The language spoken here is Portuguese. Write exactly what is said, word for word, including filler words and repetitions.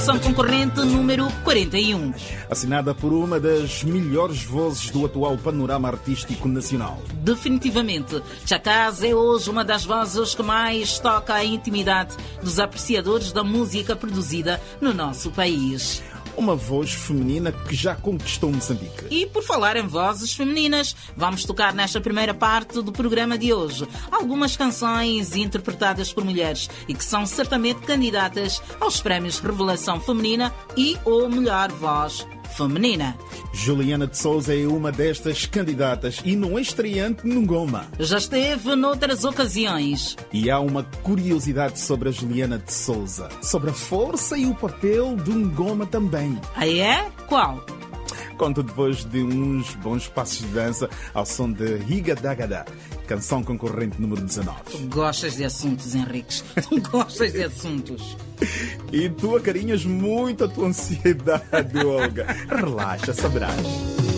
São concorrente número quarenta e um. Assinada por uma das melhores vozes do atual panorama artístico nacional. Definitivamente, Chacaz é hoje uma das vozes que mais toca a intimidade dos apreciadores da música produzida no nosso país. Uma voz feminina que já conquistou Moçambique. E por falar em vozes femininas, vamos tocar nesta primeira parte do programa de hoje algumas canções interpretadas por mulheres e que são certamente candidatas aos prémios Revelação Feminina e ou Melhor Voz Feminina. Juliana de Souza é uma destas candidatas e não é estreante no Ngoma. Já esteve noutras ocasiões. E há uma curiosidade sobre a Juliana de Souza, sobre a força e o papel do Ngoma também. Ah é? Qual? Conto depois de uns bons passos de dança ao som de Higa Dagada, canção concorrente número dezanove. Tu gostas de assuntos, Henriques. Tu gostas de assuntos. E tu acarinhas muito a tua ansiedade, Olga. Relaxa, saberás.